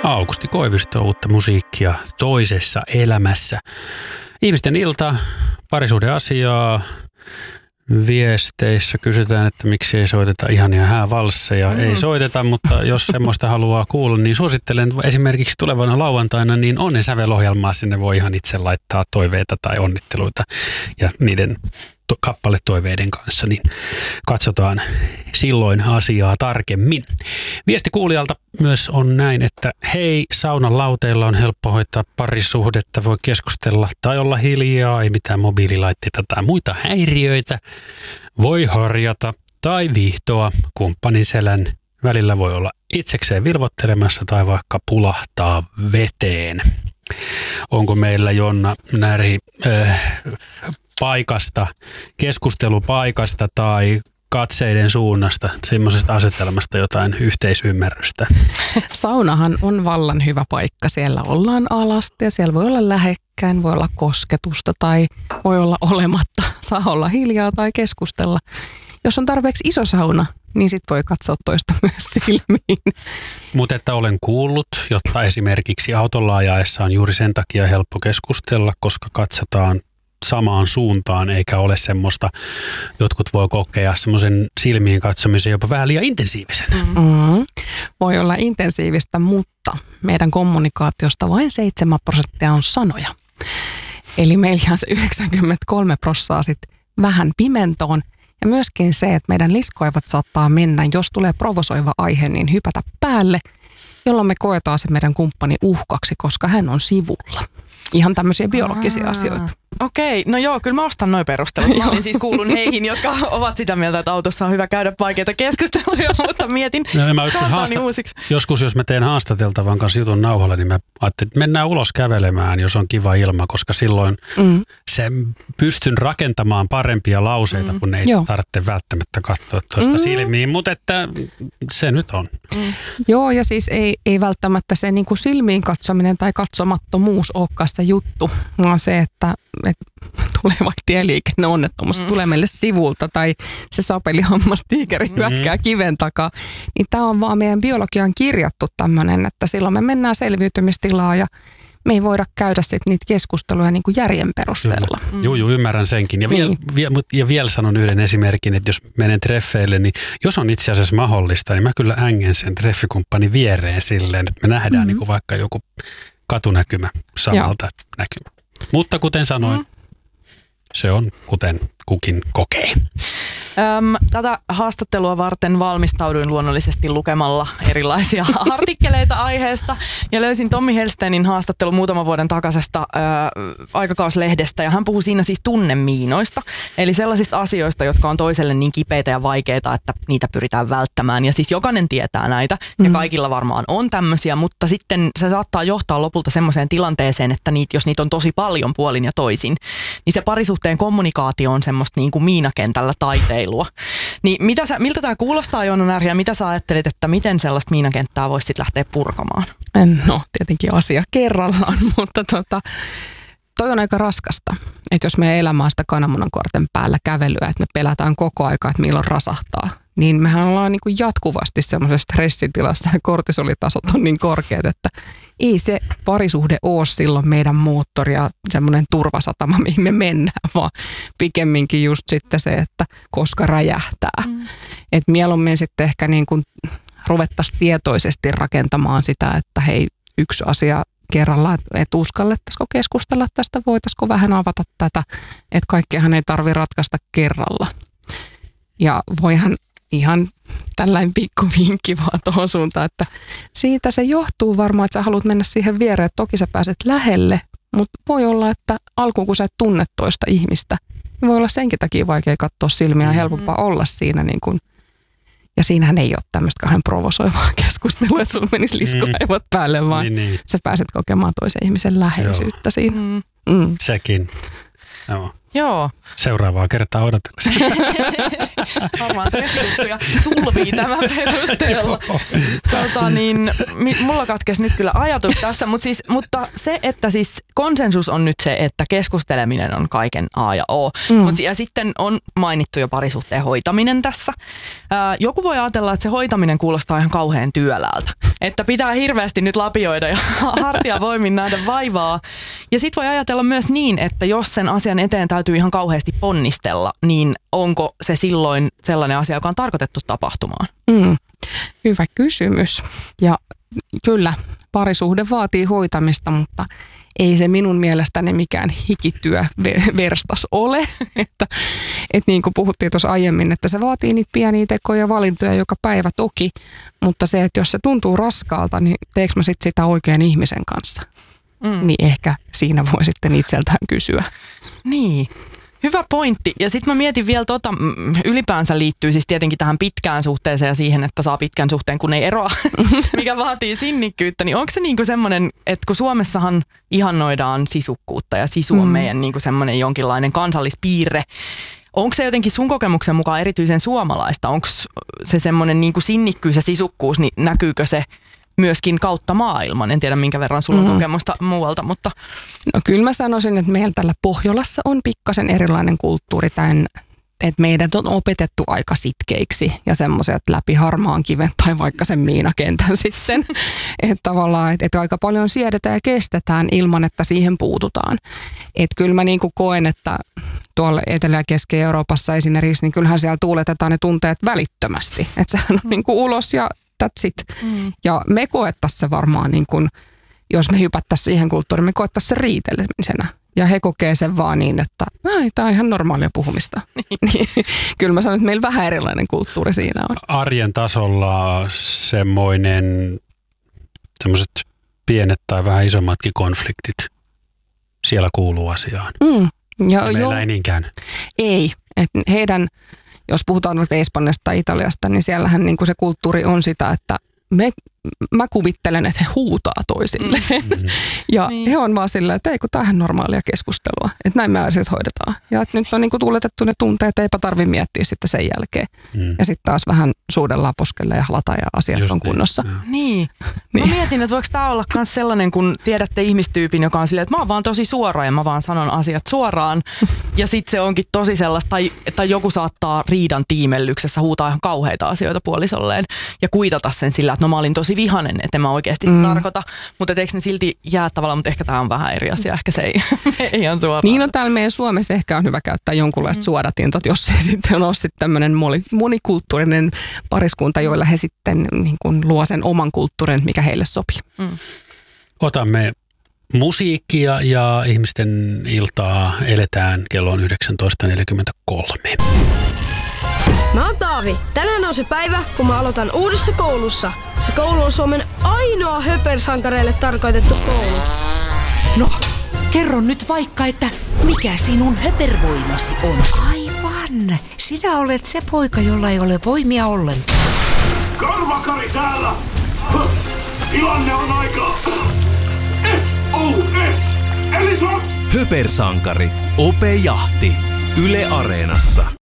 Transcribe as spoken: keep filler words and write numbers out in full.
Aukusti Koivisto, uutta musiikkia toisessa elämässä. Ihmisten ilta, parisuhdeasiaa. Viesteissä kysytään, että miksi ei soiteta ihania häävalsseja. Mm. Ei soiteta, mutta jos semmoista haluaa kuulla, niin suosittelen esimerkiksi tulevana lauantaina, niin Onnen sävelohjelmaa. Sinne voi ihan itse laittaa toiveita tai onnitteluita ja niiden to- kappaletoiveiden kanssa, niin katsotaan silloin asiaa tarkemmin. Viesti kuulijalta myös on näin, että hei, saunan lauteilla on helppo hoitaa parisuhdetta, voi keskustella tai olla hiljaa, ei mitään mobiililaitteita tai muita häiriöitä, voi harjata tai viihtoa, kumppanin selän välillä voi olla itsekseen vilvottelemassa tai vaikka pulahtaa veteen. Onko meillä Jonna Näri äh, paikasta, keskustelupaikasta tai katseiden suunnasta, semmoisesta asetelmasta jotain yhteisymmärrystä? Saunahan on vallan hyvä paikka. Siellä ollaan alasti ja siellä voi olla lähekkäin, voi olla kosketusta tai voi olla olematta. Saa olla hiljaa tai keskustella. Jos on tarpeeksi iso sauna, niin sit voi katsoa toista myös silmiin. Mutta että olen kuullut, jotta esimerkiksi autolla ajaessa on juuri sen takia helppo keskustella, koska katsotaan samaan suuntaan, eikä ole semmoista, jotkut voi kokea semmoisen silmiin katsomisen jopa vähän liian intensiivisenä. Mm-hmm. Voi olla intensiivistä, mutta meidän kommunikaatiosta vain seitsemän prosenttia on sanoja. Eli meillä se yhdeksänkymmentäkolme prosenttia sit vähän pimentoon. Ja myöskin se, että meidän liskoivat saattaa mennä, jos tulee provosoiva aihe, niin hypätä päälle, jolloin me koetaan se meidän kumppani uhkaksi, koska hän on sivulla. Ihan tämmöisiä biologisia Aa. asioita. Okei, no joo, kyllä mä ostan noi perustelut. Mä olin siis kuulun heihin, jotka ovat sitä mieltä, että autossa on hyvä käydä vaikeita keskusteluja, mutta mietin no, joskus, haasta- uusiksi. joskus jos mä teen haastateltavan kanssa jutun nauhalle, niin mä ajattelin, että mennään ulos kävelemään, jos on kiva ilma, koska silloin mm. se pystyn rakentamaan parempia lauseita, mm. kun ei joo. tarvitse välttämättä katsoa toista mm. silmiin, mutta että se nyt on. Mm. Joo, ja siis ei, ei välttämättä se niin kuin silmiin katsominen tai katsomattomuus olekaan se juttu, vaan se, että että tulee vaikka tieliikenneonnettomuus, mm. tulee meille sivulta tai se sapelihammastiikeri hyökkää mm. kiven takaa, niin tämä on vaan meidän biologiaan kirjattu tämmöinen, että silloin me mennään selviytymistilaan ja me ei voida käydä sitten niitä keskusteluja niin kuin järjen perusteella. Mm. Joo, joo, ymmärrän senkin. Ja, niin. vielä, vie, ja vielä sanon yhden esimerkin, että jos menen treffeille, niin jos on itse asiassa mahdollista, niin mä kyllä ängen sen treffikumppani viereen silleen, että me nähdään mm. niin kuin vaikka joku katunäkymä samalta näkymä. Mutta kuten sanoin, mm. se on kuten kukin kokee. Öm, tätä haastattelua varten valmistauduin luonnollisesti lukemalla erilaisia artikkeleita aiheesta ja löysin Tommi Helsteinin haastattelun muutaman vuoden takaisesta ö, aikakauslehdestä ja hän puhuu siinä siis tunnemiinoista, eli sellaisista asioista, jotka on toiselle niin kipeitä ja vaikeita, että niitä pyritään välttämään ja siis jokainen tietää näitä mm. ja kaikilla varmaan on tämmöisiä, mutta sitten se saattaa johtaa lopulta semmoiseen tilanteeseen, että niitä, jos niitä on tosi paljon puolin ja toisin, niin se parisuhteen kommunikaatio on semmoista niin kuin miinakentällä taiteilua. Niin mitä sä, miltä tämä kuulostaa, Jonna Närhi, ja mitä sä ajattelit, että miten sellaista miinakenttää voisi sitten lähteä purkamaan? No, tietenkin asia kerrallaan, mutta tota, toi on aika raskasta. Että jos me elämään sitä kananmunankorten päällä kävelyä, että me pelätään koko aika, että milloin rasahtaa, niin mehän ollaan niin kuin jatkuvasti semmoisessa stressitilassa ja kortisolitasot on niin korkeat, että ei se parisuhde ole silloin meidän moottori ja semmoinen turvasatama, mihin me mennään, vaan pikemminkin just sitten se, että koska räjähtää. Mm. Että mieluummin sitten ehkä niin kuin ruvettaisiin tietoisesti rakentamaan sitä, että hei, yksi asia kerralla, että uskallettaisiko keskustella tästä, voitaisiko vähän avata tätä, että kaikkeahan ei tarvitse ratkaista kerralla. Ja voihan ihan tällainen pikku vinkki vaan tuohon suuntaan, että siitä se johtuu varmaan, että sä haluat mennä siihen viereen, että toki sä pääset lähelle, mutta voi olla, että alkuun kun sä et tunne toista ihmistä, niin voi olla senkin takia vaikea katsoa silmiä ja helpompaa olla siinä niin kuin, ja siinähän ei ole tämmöistä kahden provosoivaa keskustelua, että sulla menisi liskoaivot päälle, vaan niin, niin. sä pääset kokemaan toisen ihmisen läheisyyttä Joo. siinä. Mm. Mm. Sekin. Joo. Joo. Seuraavaa kertaa odotellessa. Varmaan treffikutsuja tulvii tämän perusteella. Tota, niin, mulla katkesi nyt kyllä ajatus tässä, mutta, siis, mutta se, että siis konsensus on nyt se, että keskusteleminen on kaiken A ja O. Mm. Mut, ja sitten on mainittu jo parisuhteen hoitaminen tässä. Ää, joku voi ajatella, että se hoitaminen kuulostaa ihan kauhean työläältä. Että pitää hirveästi nyt lapioida ja hartiavoimin nähdä vaivaa. Ja sit voi ajatella myös niin, että jos sen asian eteen täytyy ihan kauheasti ponnistella, niin onko se silloin sellainen asia, joka on tarkoitettu tapahtumaan? Mm. Hyvä kysymys. Ja kyllä, parisuhde vaatii hoitamista, mutta ei se minun mielestäni mikään hikityöverstas ole. että, että niin kuin puhuttiin tuossa aiemmin, että se vaatii niitä pieniä tekoja ja valintoja joka päivä toki, mutta se, että jos se tuntuu raskaalta, niin teekö mä sitten sitä oikean ihmisen kanssa? Mm. Niin ehkä siinä voi sitten itseltään kysyä. Niin. Hyvä pointti. Ja sitten mä mietin vielä tota, ylipäänsä liittyy siis tietenkin tähän pitkään suhteeseen ja siihen, että saa pitkän suhteen, kun ei eroa, mikä vaatii sinnikkyyttä. Niin onko se niinku semmoinen, että kun Suomessahan ihannoidaan sisukkuutta ja sisu on mm. meidän niinku semmoinen jonkinlainen kansallispiirre, onko se jotenkin sun kokemuksen mukaan erityisen suomalaista? Onko se semmoinen niinku sinnikkyys ja sisukkuus, niin näkyykö se myöskin kautta maailman? En tiedä, minkä verran sulla on mm. kokemusta muualta, mutta... No kyllä mä sanoisin, että meillä täällä Pohjolassa on pikkasen erilainen kulttuuri tämän, että meidät on opetettu aika sitkeiksi ja semmoiset läpi harmaan kiven tai vaikka sen miinakentän sitten. Että tavallaan, että, että aika paljon siedetään ja kestetään ilman, että siihen puututaan. Että kyllä mä niin kuin koen, että tuolla Etelä- ja Keski-Euroopassa esimerkiksi, niin kyllähän siellä tuuletetaan ne tunteet välittömästi. Että sehän on niin kuin ulos ja that's it. Mm. Ja me koettaisiin se varmaan, niin kun, jos me hypättäisiin siihen kulttuuriin, me koettaisiin se riitelemisenä. Ja he kokee sen vaan niin, että tämä on ihan normaalia puhumista. Niin. Kyllä mä sanon, että meillä vähän erilainen kulttuuri siinä on. Arjen tasolla semmoinen, semmoiset pienet tai vähän isommatkin konfliktit siellä kuuluu asiaan. Mm. Ja, ja meillä jo, ei niinkään. Ei. Et heidän... Jos puhutaan vaikka Espanjasta tai Italiasta, niin siellähän niin kuin se kulttuuri on sitä, että me, mä kuvittelen, että he huutaa toisille. Mm-hmm. ja niin. He on vaan silleen, että ei kun tämähän normaalia keskustelua. Että näin me asiat hoidetaan. Ja että nyt on niin kuin tuuletettu ne tunteet, eipä tarvitse miettiä sitten sen jälkeen. Mm. Ja sitten taas vähän suudellaan poskelle ja halata ja asiat just on kunnossa. Niin. niin. Mä mietin, että voiko tämä olla myös sellainen, kun tiedätte ihmistyypin, joka on silleen, että mä oon vaan tosi suora ja mä vaan sanon asiat suoraan. ja sitten se onkin tosi sellaista, tai, tai joku saattaa riidan tiimellyksessä huutaa ihan kauheita asioita puolisolleen ja kuitata sen sillä, että no mä olin tosi vihanen, että en mä oikeasti sitä mm. tarkoita. Mutta eikö ne silti jää tavallaan, mutta ehkä tämä on vähän eri asia, ehkä se ei, ei ihan suoraan. Niin on täällä meidän Suomessa ehkä on hyvä käyttää jonkunlaista mm. suodatinta, jos ei sitten ole sitten tämmöinen monikulttuurinen pariskunta, joilla he sitten niin kuin luo sen oman kulttuurin, mikä heille sopii. Mm. Otamme musiikkia ja ihmisten iltaa eletään kello on yhdeksäntoista neljäkymmentäkolme. Mä oon Taavi. Tänään on se päivä, kun mä aloitan uudessa koulussa. Se koulu on Suomen ainoa höpersankareille tarkoitettu koulu. No, kerro nyt vaikka, että mikä sinun höpervoimasi on? Aivan. Sinä olet se poika, jolla ei ole voimia ollenkaan. Karvakari täällä! Tilanne on aika... S O S! Eli sos! Höpersankari. Ope Jahti. Yle Areenassa.